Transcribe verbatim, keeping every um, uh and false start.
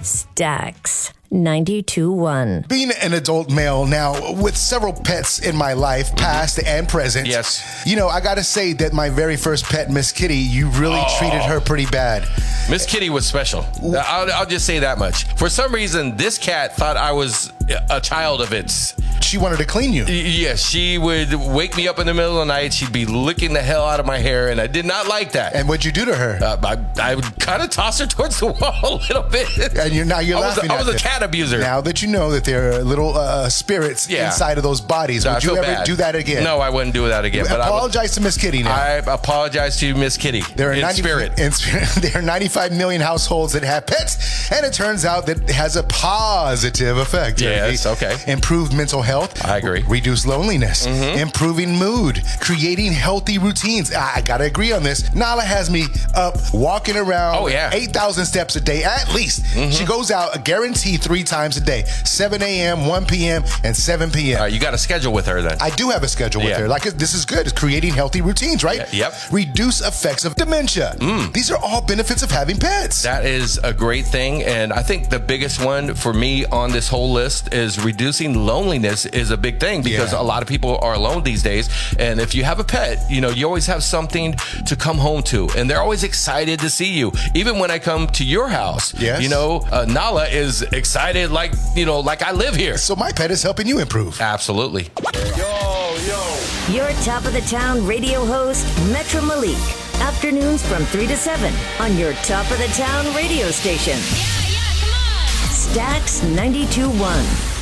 Stax ninety-two point one. Being an adult male now with several pets in my life, past and present. Yes. You know, I got to say that my very first pet, Miss Kitty, you really Oh. treated her pretty bad. Miss Kitty was special. I'll, I'll just say that much. For some reason, this cat thought I was a child of its. She wanted to clean you. Yes, she would wake me up in the middle of the night. She'd be licking the hell out of my hair, and I did not like that. And what'd you do to her? Uh, I, I would kind of toss her towards the wall a little bit. And you're now you're I was, laughing a, I at was a this. cat abuser. Now that you know that there are little uh, spirits Yeah. inside of those bodies, No, I would you feel ever bad. do that again? No, I wouldn't do that again. But I would, Apologize to Miss Kitty now. I apologize to Miss Kitty. There are in ninety, spirit. In spirit. There are ninety-five million households that have pets, and it turns out that it has a positive effect. Yes, Turkey. okay. Improved mental health. I agree. Reduce loneliness. Mm-hmm. Improving mood. Creating healthy routines. I, I gotta agree on this. Nala has me up walking around. Oh, yeah. eight thousand steps a day at least. Mm-hmm. She goes out, a guarantee, three times a day: seven a.m., one p.m., and seven p.m. Uh, you got a schedule with her then. I do have a schedule with Yeah. her. Like, this is good. It's creating healthy routines, right? Yeah, yep. Reduce effects of dementia. These are all benefits of having pets. That is a great thing. And I think the biggest one for me on this whole list is reducing loneliness is a big thing because Yeah. a lot of people are alone these days. And if you have a pet, you know, you always have something to come home to. And they're always excited to see you. Even when I come to your house, Yes. you know, uh, Nala is excited like, you know, like I live here. So my pet is helping you improve. Absolutely. Your top of the town radio host, Metro Malik. Afternoons from three to seven on your top of the town radio station. Yeah, yeah, come on. Stax ninety-two point one.